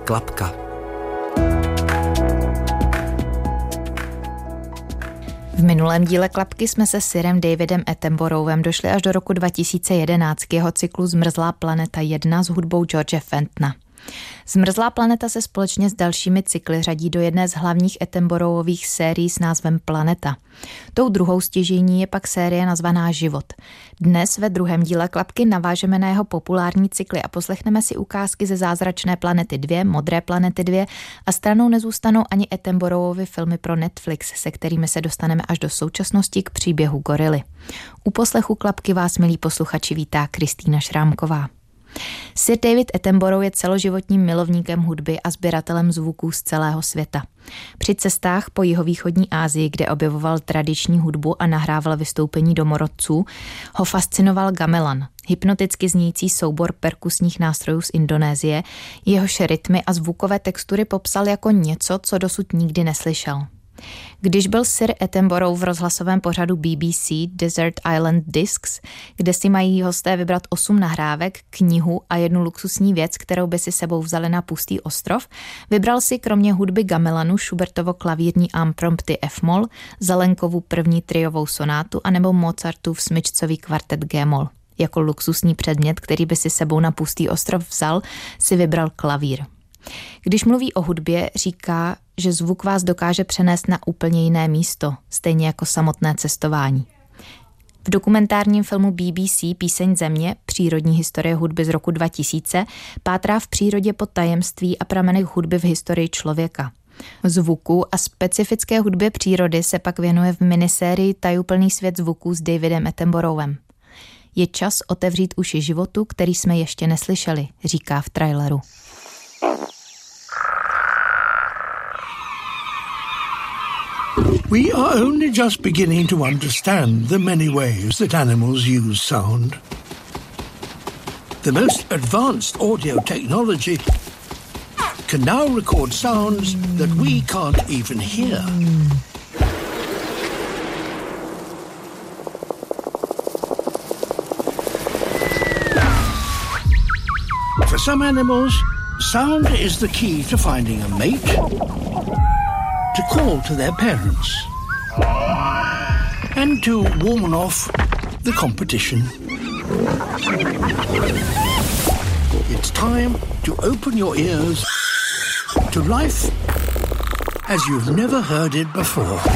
Klapka. V minulém díle Klapky jsme se Sirem Davidem Attenboroughem došli až do roku 2011 k jeho cyklu Zmrzlá planeta 1 s hudbou George Fentona. Zmrzlá planeta se společně s dalšími cykly řadí do jedné z hlavních Attenboroughových sérií s názvem Planeta. Tou druhou stěžejní je pak série nazvaná Život. Dnes ve druhém díle Klapky navážeme na jeho populární cykly a poslechneme si ukázky ze Zázračné planety 2, Modré planety 2 a stranou nezůstanou ani Attenboroughovy filmy pro Netflix, se kterými se dostaneme až do současnosti k příběhu gorily. U poslechu Klapky vás, milí posluchači, vítá Kristýna Šrámková. Sir David Attenborough je celoživotním milovníkem hudby a sběratelem zvuků z celého světa. Při cestách po jihovýchodní Asii, kde objevoval tradiční hudbu a nahrával vystoupení domorodců, ho fascinoval gamelan, hypnoticky znějící soubor perkusních nástrojů z Indonésie, jehož rytmy a zvukové textury popsal jako něco, co dosud nikdy neslyšel. Když byl Sir Attenborough v rozhlasovém pořadu BBC Desert Island Discs, kde si mají hosté vybrat 8 nahrávek, knihu a jednu luxusní věc, kterou by si sebou vzali na pustý ostrov, vybral si kromě hudby gamelanu Schubertovo klavírní imprompty F-moll, Zelenkovu první triovou sonátu anebo Mozartův smyčcový kvartet G-moll. Jako luxusní předmět, který by si sebou na pustý ostrov vzal, si vybral klavír. Když mluví o hudbě, říká, že zvuk vás dokáže přenést na úplně jiné místo, stejně jako samotné cestování. V dokumentárním filmu BBC Píseň země, přírodní historie hudby z roku 2000, pátrá v přírodě po tajemství a pramenech hudby v historii člověka. Zvuku a specifické hudbě přírody se pak věnuje v minisérii Tajuplný svět zvuků s Davidem Attenboroughom. Je čas otevřít uši životu, který jsme ještě neslyšeli, říká v traileru. We are only just beginning to understand the many ways that animals use sound. The most advanced audio technology can now record sounds that we can't even hear. For some animals, sound is the key to finding a mate, to call to their parents, and to warn off the competition. It's time to open your ears to life as you've never heard it before.